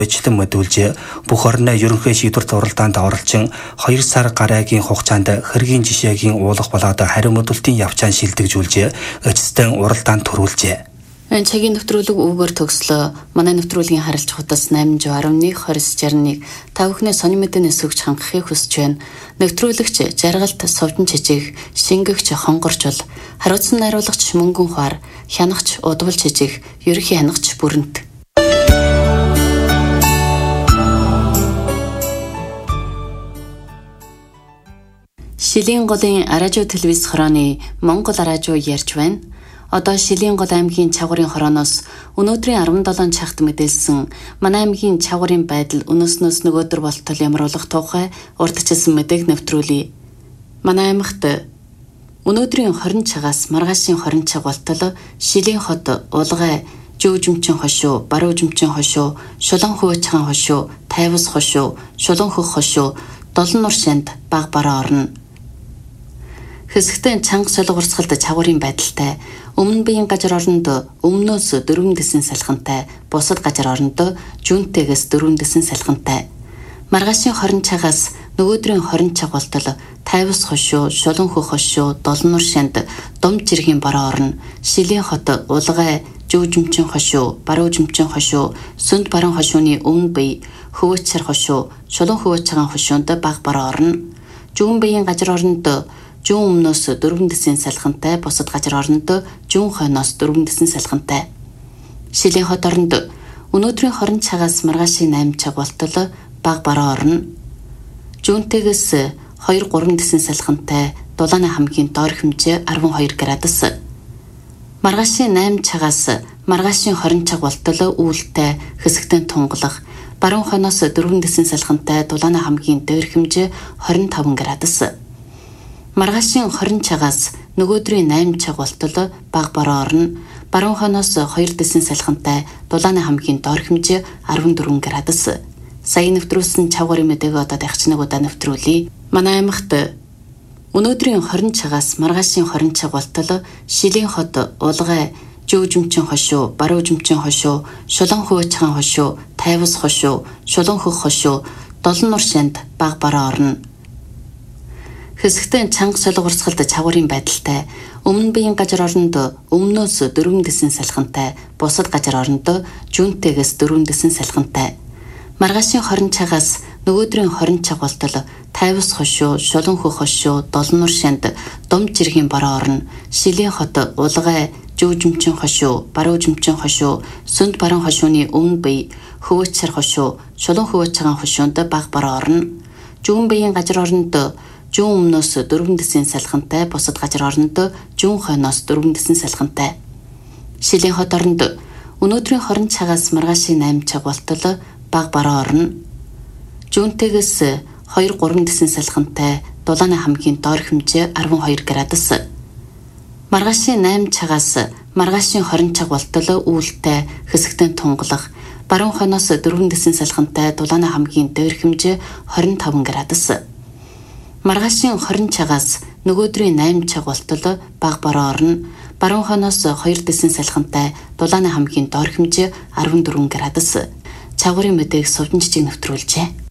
Члэн мэдүүлжээ. Бүх орны ерөнхий шийдвэрт уралдаанд оролцсон 2 сар гарагийн хугацаанд хэргийн жишээгийн уулах болоод хариу мэдүүлтийн явцаан шилдэгжүүлжээ. Эцэстэн уралдаанд төрүүлжээ. Цагийн нэвтрүүлэг үгээр төгслөө. Манай нэвтрүүлгийн харилж хутас 811 2061 та бүхний сонин мэдэнээс өгч хангахыг хүсэж байна. Нэвтрүүлэгч жаргалт совдон чижиг, шингэгч хонгорчул, хариуцсан найруулагч мөнгөн хаар, хянагч удвал чижиг, ерөнхий хянагч бүрэнт. Шилийн голын радио телевиз хорооны Монгол радио ярьж байна. Одоо Шилийн гол аймгийн Чавгарын хорооноос өнөөдрийн 17 цагт мэдээлсэн манай аймгийн Чавгарын байдал өнөөснөөс нөгөөдөр болтол ямруулах тухай урдчилсан мэдээг нэвтрүүлье. Манай аймагт өнөөдрийн 20 цагаас маргаашийн 20 цаг болтол Шилийн хот Улгай, Жүүжмчин хошуу, Баруужмчин хошуу, Шулан хөвчхан хошуу, Тайвас хошуу, Шулан хөх хошуу, Долон нур шанд баг бараа орно. Хэсэгтэн чанга солиг урсгалд Чавгарын байдалтай, өмнө биеийн газар оронд өмнөөс 4 дэсэн салхинтай, бусад газар оронд жүнтэйгээс 4 дэсэн салхинтай. Маргаашийн 20 цагаас нөгөөдрийн 20 цаг болтол Тайвас хошуу, Шулан хөх хошуу, Долон нур шанд Дум жиргийн бараа орно. Шилийн хот Улгай, Жүүжмчин хошуу, Баруужмчин хошуу, Сүнд баруун хошууны өмнө бие, Хөвөчсар хошуу, Шулан хөвөчхан хошуунд баг бараа орно. Жүүн биеийн газар оронд Жүүн өмнөөс 4 дэсэн салхинтай, бусад газар оронд Жүүн хойноос 4 дэсэн салхинтай. Шилийн хот оронд өнөөдрийн 20 цагаас маргаашийн 8 цаг болтол баг бараа орно. Жүүнтэйгээс 2-3 дэсэн салхинтай, Дулааны хамгийн доор хэмжээ 12 градус. Маргаашийн 8 цагаас маргаашийн 20 цаг болтол үүлтэй, хэсэгтэн тунгалах, баруун хойноос 4 дэсэн салхинтай, Дулааны хамгийн дээр хэмжээ 25 градус. Маргаашийн 20 цагаас нөгөөдрийн 8 цаг болтол баг бараа орно. Баруун хойноос 2 дэсэн салхинтай, Дулааны хамгийн доор хэмжээ 14 градус. Сая нэвтрүүлсэн Чавгарын мэдээг одоо дахиж нэг удаа нэвтрүүлье. Манай аймагт өнөөдрийн 20 цагаас маргаашийн 20 цаг болтол Шилийн хот Улгай, Жүүжмчин хошуу, Баруужмчин хошуу, Шулан хөвчхан хошуу, Тайвас хошуу, Шулан хөх хошуу, Долон нур шанд баг бараа орно. Хэсэгтэн чанга солиг урсгалд Чавгарын байдалтай, өмнө биеийн газар оронд өмнөөс 4 дэсэн салхинтай, бусад газар оронд жүнтэйгээс 4 дэсэн салхинтай. Маргаашийн 20 цагаас нөгөөдрийн 20 цаг болтол Тайвас хошуу, Шулан хөх хошуу, Долон нур шанд Дум жиргийн бараа орно. Шилийн хот Улгай, Жүүжмчин хошуу, Баруужмчин хошуу, Сүнд баруун хошууны өмнө бие, Хөвөчсар хошуу, Шулан хөвчхан хошуунд баг бараа орно. Жүүн биеийн газар оронд Жүүн өмнөөс 4 дэсэн салхинтай, бусад газар оронд Жүүн хойноос 4 дэсэн салхинтай. Шилийн хот оронд өнөөдрийн 20 цагаас маргаашийн 8 цаг болтол баг бараа орно. Жүүнтэйгээс 2-3 дэсэн салхинтай, Дулааны хамгийн доор хэмжээ 12 градус. Маргаашийн 8 цагаас маргаашийн 20 цаг болтол үүлтэй, хэсэгтэн тунгалах, баруун хойноос 4 дэсэн салхинтай, Дулааны хамгийн дээр хэмжээ 25 градус. Маргаашийн 20 цагаас нөгөөдрийн 8 цаг болтол баг бараа орно. Баруун хойноос 2 дэсэн салхинтай, Дулааны хамгийн доор хэмжээ 14 градус. Чавгарын мэдээг Совдон жижиг нэвтрүүлжээ.